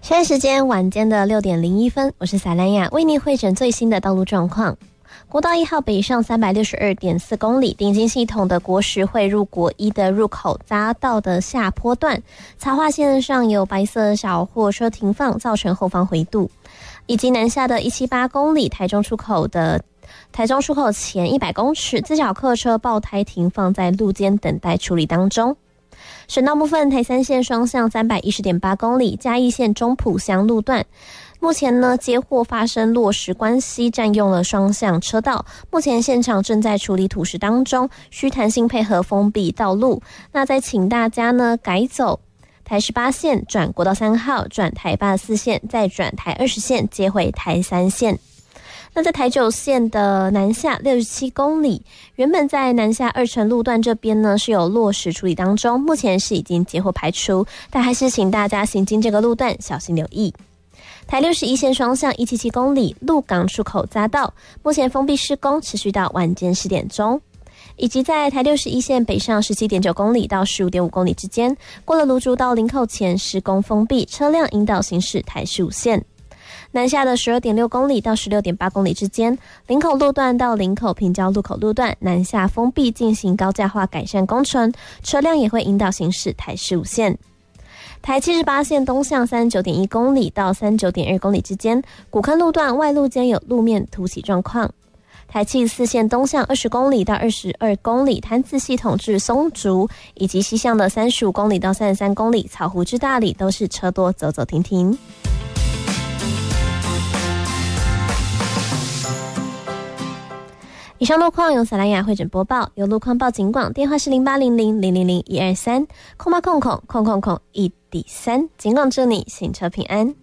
现在时间晚间的6:01，我是撒兰雅，为您汇诊最新的道路状况。国道1号北上362.4公里，顶金系统的国十汇入国一的入口匝道的下坡段，槽化线上有白色小货车停放，造成后方回堵，以及南下的178公里台中出口前100公尺，自小客车爆胎停放在路肩等待处理当中。省道部分，台三线双向310.8公里，嘉义县中埔乡路段，目前呢接获发生落石关系，占用了双向车道，目前现场正在处理土石当中，需弹性配合封闭道路。那再请大家呢改走台18线，转国道3号，转台84线，再转台20线，接回台3线。那在台9线的南下67公里，原本在南下二城路段这边呢是有落石处理当中，目前是已经接获排除，但还是请大家行经这个路段小心留意。台61线双向177公里，鹿港出口匝道，目前封闭施工，持续到晚间10点钟。以及在台61线北上17.9公里到15.5公里之间，过了芦竹到林口前施工封闭，车辆引导行驶台15线。南下的12.6公里到16.8公里之间，林口路段到林口平交路口路段南下封闭进行高架化改善工程，车辆也会引导行驶台15线。台78线东向39.1公里到39.2公里之间，古坑路段外路间有路面凸起状况。台74线东向20公里到22公里，潭子系统至松竹，以及西向的35公里到33公里，草湖至大里都是车多走走停停。以上路况由撒兰雅汇诊播报，有路况报警广，电话是0800000123，空八空空空空空1D3，警广祝你行车平安。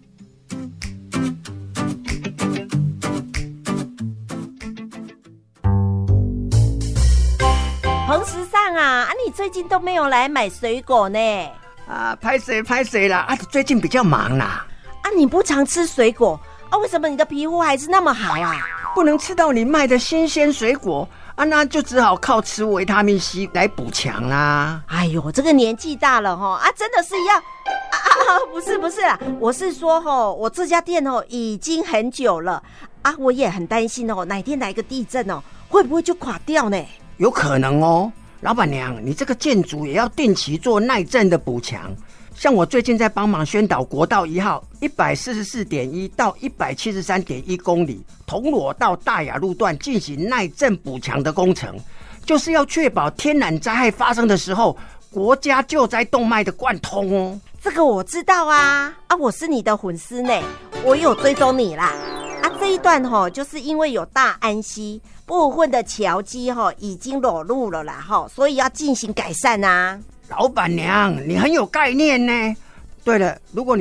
彭时尚啊，你最近都没有来买水果呢？ 拍谁啦？最近比较忙啦。 你不常吃水果为什么你的皮肤还是那么好啊？ 不能吃到你卖的新鲜水果那就只好靠吃维他命 C 来补强啦。 哎呦，这个年纪大了真的是要不是啦，我是说我这家店已经很久了我也很担心哪天来个地震会不会就垮掉呢？ 有可能老板娘，你这个建筑也要定期做耐震的补强。像我最近在帮忙宣导国道1号 144.1 到 173.1 公里铜锣到大雅路段进行耐震补强的工程，就是要确保天然灾害发生的时候，国家救灾动脉的贯通这个我知道我是你的粉丝呢，我有追踪你啦这一段就是因为有大安溪部分的桥基已经裸露了啦所以要进行改善老板娘，你很有概念呢。对了，如果你